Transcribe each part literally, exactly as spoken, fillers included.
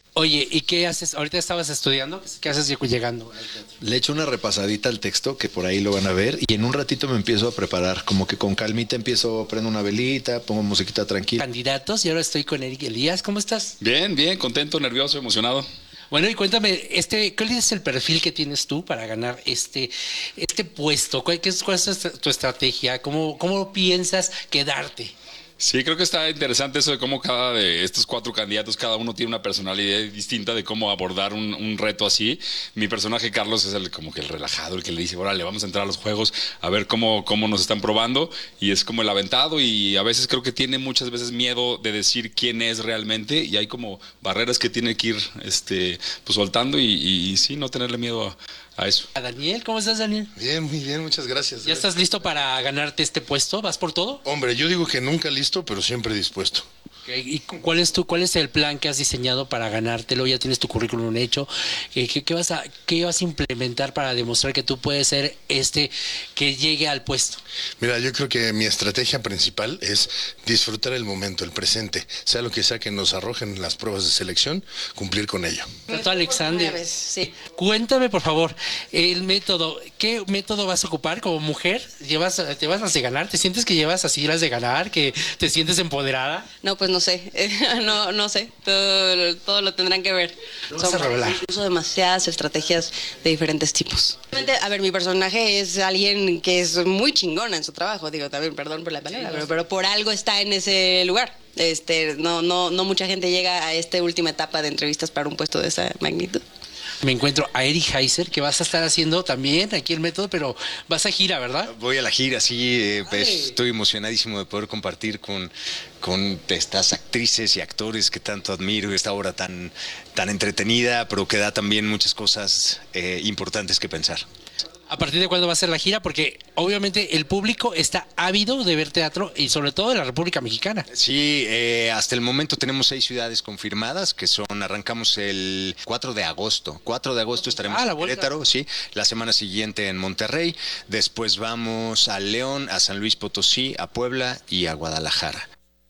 Oye, ¿y qué haces? Ahorita estabas estudiando, ¿qué haces llegando al teatro? Le echo una repasadita al texto, que por ahí lo van a ver, y en un ratito me empiezo a preparar, como que con calmita empiezo, prendo una velita, pongo musiquita tranquila. Candidatos, y ahora estoy con Eric Elías, ¿cómo estás? Bien, bien, contento, nervioso, emocionado. Bueno, y cuéntame, este, ¿cuál es el perfil que tienes tú para ganar este, este puesto? ¿Cuál, qué es, ¿Cuál es tu estrategia? ¿Cómo, cómo piensas quedarte? Sí, creo que está interesante eso de cómo cada de estos cuatro candidatos, cada uno tiene una personalidad distinta de cómo abordar un, un reto así. Mi personaje, Carlos, es el como que el relajado, el que le dice, órale, vamos a entrar a los juegos, a ver cómo, cómo nos están probando. Y es como el aventado y a veces creo que tiene muchas veces miedo de decir quién es realmente y hay como barreras que tiene que ir este, pues, soltando y, y, y sí, no tenerle miedo a... A eso. A Daniel, ¿cómo estás, Daniel? Bien, muy bien, muchas gracias. ¿Ya estás listo para ganarte este puesto? ¿Vas por todo? Hombre, yo digo que nunca listo, pero siempre dispuesto. Okay. ¿Y cuál es tu, cuál es el plan que has diseñado para ganártelo? Ya tienes tu currículum hecho. ¿Qué, qué, vas a, qué vas a implementar para demostrar que tú puedes ser este que llegue al puesto? Mira, yo creo que mi estrategia principal es disfrutar el momento, el presente, sea lo que sea que nos arrojen las pruebas de selección, cumplir con ello. Tato Alexander, Vez, sí. Cuéntame por favor el método. ¿Qué método vas a ocupar como mujer? ¿Llevas, te vas a ganar? ¿Te sientes que llevas así las de ganar? ¿Que te sientes empoderada? No, pues no sé, no, no sé, todo, todo lo tendrán que ver. Lo vas a revelar. Uso demasiadas estrategias de diferentes tipos. A ver, mi personaje es alguien que es muy chingona en su trabajo, digo, también, perdón por la palabra, sí, pero, pero por algo está en ese lugar. Este, no, no, no mucha gente llega a esta última etapa de entrevistas para un puesto de esa magnitud. Me encuentro a Eric Heiser, que vas a estar haciendo también aquí el método, pero vas a gira, ¿verdad? Voy a la gira, sí, eh, pues, estoy emocionadísimo de poder compartir con, con estas actrices y actores que tanto admiro, esta obra tan, tan entretenida, pero que da también muchas cosas eh, importantes que pensar. ¿A partir de cuándo va a ser la gira? Porque obviamente el público está ávido de ver teatro y sobre todo de la República Mexicana. Sí, eh, hasta el momento tenemos seis ciudades confirmadas, que son, arrancamos el cuatro de agosto. cuatro de agosto estaremos ah, en Querétaro, sí, la semana siguiente en Monterrey, después vamos a León, a San Luis Potosí, a Puebla y a Guadalajara.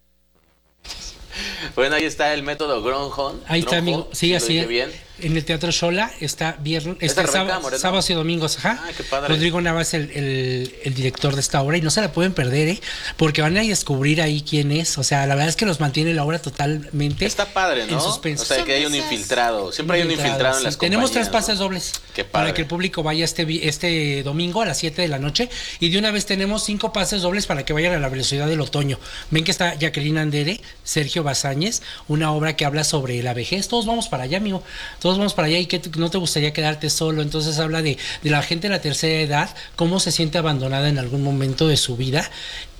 Bueno, ahí está el método Gronholm. Ahí está, amigo. Sí, así es. Bien. En el Teatro Xola está viernes, está sábado, sábados y domingos, ajá. Ah, qué padre. Rodrigo Navas, el, el, el director de esta obra, y no se la pueden perder, ¿eh? Porque van a descubrir ahí quién es. O sea, la verdad es que nos mantiene la obra totalmente. Está padre, ¿no? En suspenso. O sea, que hay un infiltrado. Siempre hay un infiltrado en las compañías. Tenemos tres pases ¿no? dobles Qué padre. Para que el público vaya este, este domingo a las siete de la noche. Y de una vez tenemos cinco pases dobles para que vayan a la velocidad del otoño. Ven que está Jacqueline Andere, Sergio Bazáñez, una obra que habla sobre la vejez. Todos vamos para allá, amigo. Todos vamos para allá y que no te gustaría quedarte solo. Entonces habla de, de la gente de la tercera edad, cómo se siente abandonada en algún momento de su vida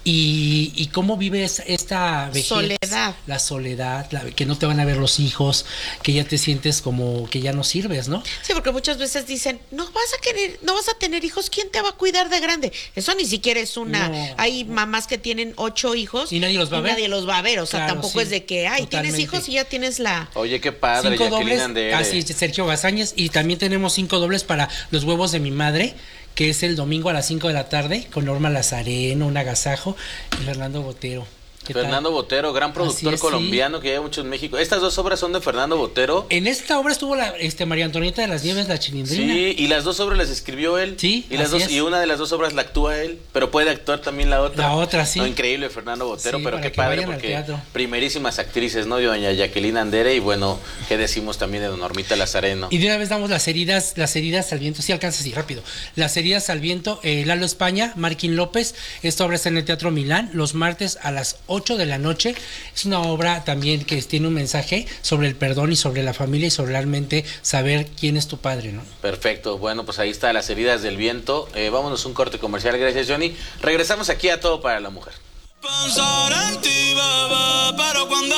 y, y cómo vives esta vejez, soledad, la soledad, la, que no te van a ver los hijos, que ya te sientes como que ya no sirves, ¿no? Sí, porque muchas veces dicen, no vas a querer, no vas a tener hijos, ¿quién te va a cuidar de grande? Eso ni siquiera es una, no. Hay mamás que tienen ocho hijos y nadie los va a ver, nadie los va a ver, o sea, claro, tampoco sí, es de que, ay, totalmente. Tienes hijos y ya tienes la... Oye, qué padre, cinco Jacqueline dobles, Andere. así, Sergio Bazáñez, y también tenemos cinco dobles para Los huevos de mi madre, que es el domingo a las cinco de la tarde, con Norma Lazareno, un agasajo, y Fernando Botero. Fernando tal? Botero, gran productor es, colombiano sí. que lleva mucho en México. Estas dos obras son de Fernando Botero. En esta obra estuvo la este María Antonieta de las Nieves, la Chilindrina. Sí, y las dos obras las escribió él. Sí, y las dos es. y una de las dos obras la actúa él, pero puede actuar también la otra. La otra, sí. No, increíble Fernando Botero, sí, pero qué padre porque primerísimas actrices, ¿no? Doña Jacqueline Andere y bueno, qué decimos también de Don Normita Lazareno. Y de una vez damos las heridas, las heridas al viento, sí alcanza así rápido. Las heridas al viento, eh, Lalo España, Marquín López. Esta obra está en el Teatro Milán los martes a las ocho de la noche. Es una obra también que tiene un mensaje sobre el perdón y sobre la familia y sobre realmente saber quién es tu padre, ¿no? Perfecto, bueno, pues ahí está Las heridas del viento. Eh, vámonos un corte comercial, gracias Johnny. Regresamos aquí a Todo para la Mujer. Pensar en ti, bebé, pero cuando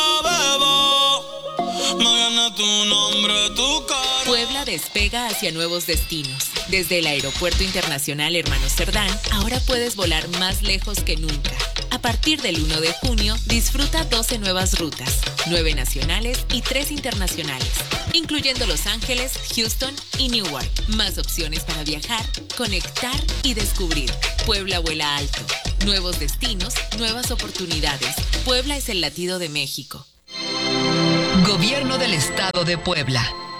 bebo me viene tu nombre, tu cara. Puebla despega hacia nuevos destinos. Desde el Aeropuerto Internacional Hermanos Cerdán, ahora puedes volar más lejos que nunca. A partir del uno de junio, disfruta doce nuevas rutas, nueve nacionales y tres internacionales, incluyendo Los Ángeles, Houston y Newark. Más opciones para viajar, conectar y descubrir. Puebla vuela alto. Nuevos destinos, nuevas oportunidades. Puebla es el latido de México. Gobierno del Estado de Puebla.